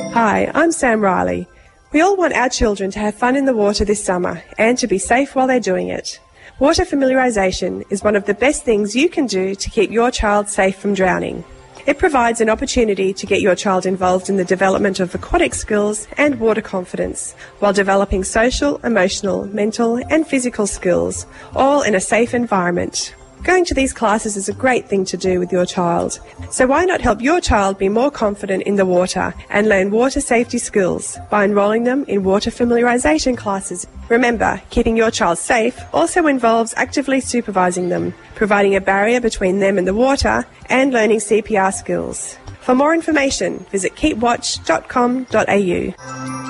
Hi, I'm Sam Riley. We all want our children to have fun in the water this summer and to be safe while they're doing it. Water familiarisation is one of the best things you can do to keep your child safe from drowning. It provides an opportunity to get your child involved in the development of aquatic skills and water confidence, while developing social, emotional, mental and physical skills, all in a safe environment. Going to these classes is a great thing to do with your child. So why not help your child be more confident in the water and learn water safety skills by enrolling them in water familiarisation classes? Remember, keeping your child safe also involves actively supervising them, providing a barrier between them and the water, and learning CPR skills. For more information, visit keepwatch.com.au.